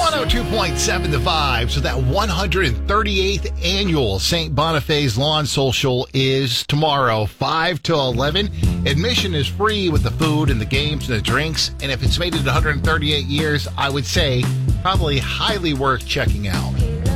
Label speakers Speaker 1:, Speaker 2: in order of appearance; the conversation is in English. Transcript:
Speaker 1: 102.7 The Vibe. So that 138th annual St. Boniface Lawn Social is tomorrow, 5 to 11. Admission is free with the food and the games and the drinks. And if it's made it 138 years, I would say probably highly worth checking out.